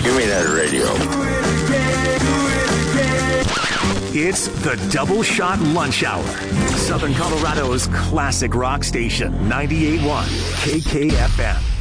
Give me that radio. It's the Double Shot Lunch Hour. Southern Colorado's classic rock station, 98.1 KKFM.